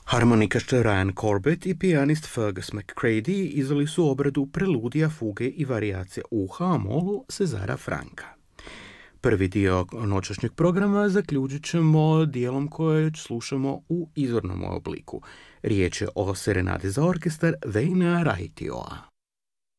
Harmonikaščar Ryan Corbett i pijanist Fergus McCready izdali su obradu preludija, fuge i varijacije u H-molu Cezara Franka. Prvi dio noćašnjeg programa zaključit ćemo dijelom koje slušamo u izvornom obliku. Riječ je o serenadi za orkestar Veina Raitioa.